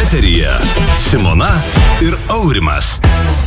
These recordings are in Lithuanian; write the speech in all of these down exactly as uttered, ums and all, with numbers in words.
Eteryje Simona ir Aurimas.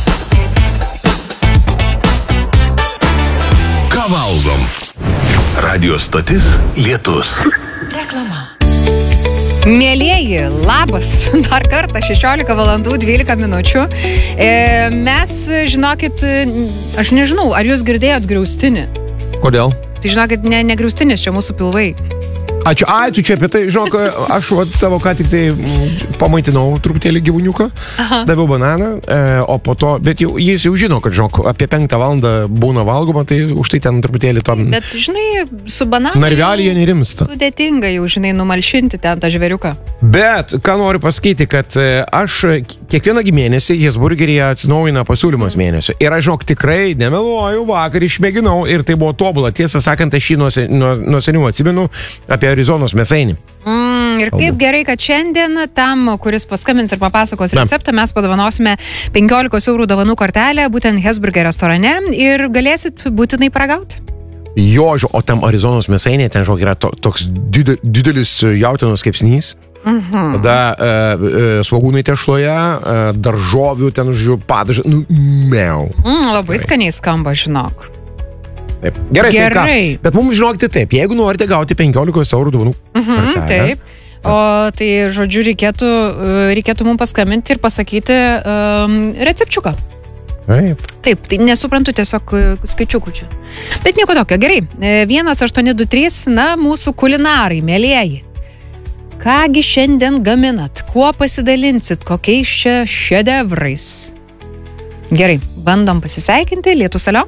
Ką valgom? Radio stotis Lietus. Reklama. Mielieji, labas. Dar kartą šešiolika valandų dvylika minučių. E, mes, žinokit, aš nežinau, ar jūs girdėjot griaustinį? Kodėl? Tai žinokit, ne, ne griaustinis, čia mūsų pilvai. Ačiū, ačiū čia apie tai, žinok, aš vat, savo ką tik tai m, pamaitinau truputėlį gyvūniuką, Aha. daviau bananą, e, o po to, bet jau, jis jau žino, kad, žinok, apie penktą valandą būna valgoma, tai už tai ten truputėlį tom... Bet, žinai, su bananu... Narvelį jie nerimsta. Sudėtinga jau, žinai, numalšinti ten tą žvėriuką. Bet, ką noriu pasakyti, kad aš kiekvieną mėnesį Hesburgeryje atsinaujina pasiūlymas mėnesio. Ir aš, žinok, tikrai nemeluoju, vakar išmėginau ir tai buvo tobula. Tiesą sakant, aš jį nuo, nuo, nuo seniau atsimenu apie Arizonos mėsainį. Mm, ir kaip gerai, kad šiandien tam, kuris paskambins ir papasakos receptą, mes padovanosime penkiolikos eurų dovanų kortelę, būtent Hesburger restorane, ir galėsit būtinai paragauti. Jo, o tam Arizonos mėsainė, ten, žinok, yra to, toks didelis jautienos kepsnys. Mhm. Tada e, e, svogūnai tešloje, e, daržovių, ten, žiūrėjau, padažą, nu, meu. Mm, labai Gerai. Skaniai skamba, žinok. Taip. Gerai, Gerai. Tai ką? Bet mums žinokite taip, jeigu norite gauti penkiolikos eurų dovanų. Mhm, taip. O tai, žodžiu, reikėtų, reikėtų mums paskambinti ir pasakyti um, recepčiuką. Taip. Taip, tai nesuprantu tiesiog skaičiukų čia. Bet nieko tokio, gerai. vienas aštuoni du trys, na, mūsų kulinarai, mielieji. Kągi šiandien gaminat? Kuo pasidalinsit? Kokiais čia šedevrais? Gerai, bandom pasisveikinti. Lietus, alio?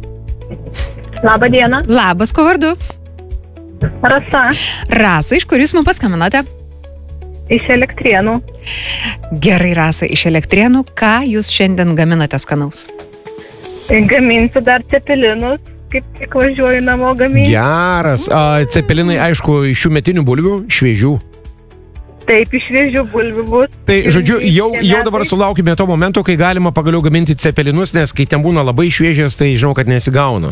Labą dieną. Labas, ko vardu? Rasa. Rasa, iš kur jūs mums paskambinote? Iš Elektrėnų. Gerai, Rasa, iš Elektrėnų. Ką jūs šiandien gaminate skanaus? Gaminsiu dar cepelinus, kaip tik važiuoju namo gaminti. Geras. A, cepelinai, aišku, iš šių metinių bulvių, šviežių. Taip, iš šviežių bulvių bus. Tai, žodžiu, jau, jau dabar sulaukime to momento, kai galima pagaliau gaminti cepelinus, nes kai ten būna labai šviežias, tai žinau, kad nesigauna.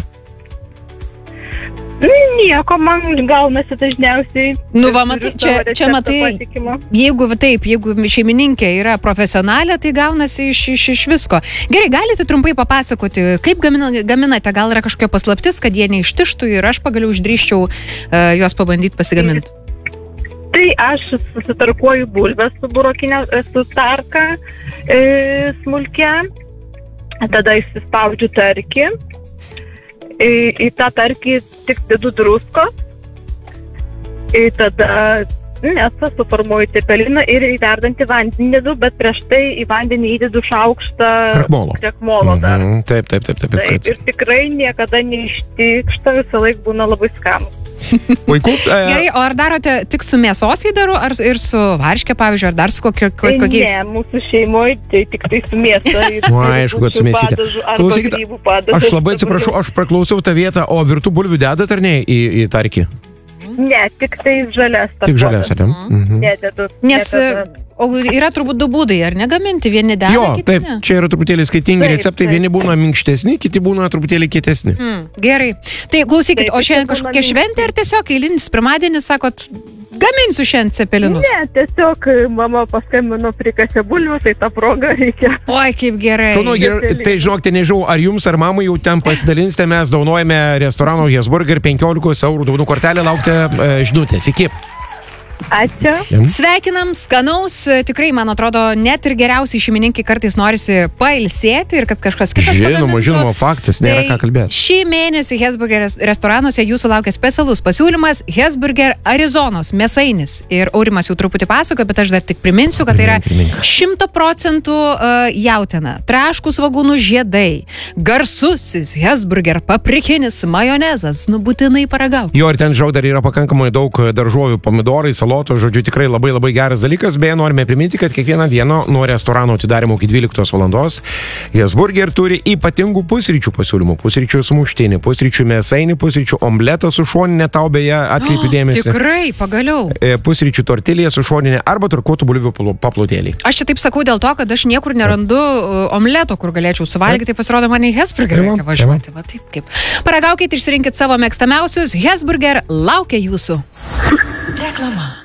Nieko, man gaunasi dažniausiai. Nu, va, matai, čia, čia matai, jeigu taip, jeigu šeimininkė yra profesionalė, tai gaunasi iš, iš, iš visko. Gerai, galite trumpai papasakoti, kaip gamina, gaminate, gal yra kažkokia paslaptis, kad jie neištištų ir aš pagaliau išdrįščiau uh, juos pabandyti pasigaminti. Tai aš susitarkuoju bulves su burokinė, su tarka e, smulkia, tada įsispaudžiu tarkį. Į, į tą tarkį tik dedu drusko, į tada nesą suformuoju cepeliną ir į verdantį vandenį dedu, bet prieš tai į vandenį įdedu šaukštą krakmolo. krakmolo dar. Mhm, taip, taip, taip, taip, taip. Ir tikrai niekada neištikšta, visą laiką būna labai skanų. Vaikų, e... Gerai, o ar darote tik su mėsos įdaru, ar ir su varške, pavyzdžiui, ar dar su kokio, kokiais? Ne, mūsų šeimoje tai tik tai su mėsa. Nu, aišku, kad su mėsytė. Klausykite, aš labai atsiprašau, aš praklausiau tą vietą, o virtų bulvių dedat ar ne į, į tarkį? Ne, tik tai žalias. Tik žalias, ar ne? Mhm. Nededu. Nes o yra turbūt du būdai, ar negaminti, vieni deda, jo, kiti taip, ne? čia yra truputėlį skirtingi taip, receptai, taip. vieni būna minkštesni, kiti būna truputėlį kietesni. Mm, gerai, tai klausykit, Taip, o šiandien tai kažkokia būna šventė ar tiesiog eilinis pirmadienis, sakot, gaminsiu šiandien cepelinus? Ne, tiesiog mama paskambino prikasė bulvių, tai tą progą reikia. Oi, kaip gerai. Nu, gerai, tai žinokite, nežinau, ar jums ar mamai jau ten pasidalinsite, mes daunojame restorano Hesburger penkiolikos eurų dovanų kortelę, laukite e, žinutės. Iki. Ačiū. Sveikinam, skanaus, tikrai, man atrodo, net ir geriausiai šeimininkai kartais norisi pailsėti ir kad kažkas kitas Žinoma, pagamintų. žinoma, faktas, nėra ką kalbėti. Šį mėnesį Hesburger restoranuose jūsų laukia specialus pasiūlymas Hesburger Arizonos mėsainis. Ir Aurimas jau truputį pasako, bet aš dar tik priminsiu, kad tai yra šimto procentų jautiena, traškų svogūnų žiedai, garsusis Hesburger paprikinis majonezas, nu būtinai paragauk. Jo, ir ten, žinau, dar yra pakankamai daug daržovių, pomidorai, salotų, žodžiu, tikrai labai labai geras dalykas. Beje, norime priminti, kad kiekvieną dieną nuo restorano atidarimo iki dvyliktos valandos Hesburger turi ypatingų pusryčių pasiūlymų. Pusryčių sumuštinį, pusryčių mėsainį, pusryčių omletą su šoninė, tau beje atkreipiu dėmesį. Tikrai, pagaliau. Pusryčių tortilė su šoninė arba tarkuotų bulvių paplotėlį. Aš čia taip sakau dėl to, kad aš niekur nerandu omleto, kur galėčiau suvalgyti, tai pasirodo man į Hesburger reikia važiuoti. Va, taip, kaip. Paragaukit, išsirinkit savo mėgstamiausius. Hesburger laukia jūsų. Reklama.